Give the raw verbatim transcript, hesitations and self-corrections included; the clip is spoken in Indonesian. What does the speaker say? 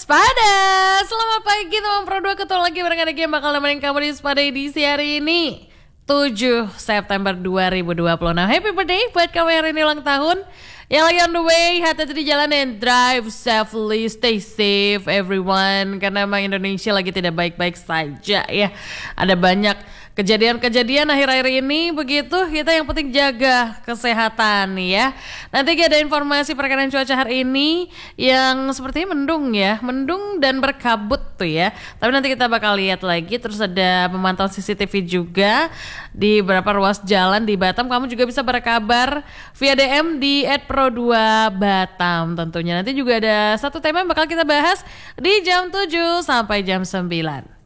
Waspada, selamat pagi teman Pro dua, ketemu lagi bareng adik yang bakal nemenin kamu di Waspada edisi hari ini tujuh September dua ribu dua puluh enam. Happy birthday buat kamu yang hari ini ulang tahun. Yang lagi on the way, hati-hati di jalan and drive safely, stay safe everyone. Karena emang Indonesia lagi tidak baik-baik saja ya. Ada banyak kejadian-kejadian akhir-akhir ini, begitu kita yang penting jaga kesehatan ya. Nanti ada informasi perkiraan cuaca hari ini yang sepertinya mendung ya, mendung dan berkabut tuh ya. Tapi nanti kita bakal lihat lagi. Terus ada pemantauan C C T V juga di beberapa ruas jalan di Batam. Kamu juga bisa berkabar via D M di et pro dua Batam tentunya. Nanti juga ada satu tema yang bakal kita bahas di jam tujuh sampai jam sembilan.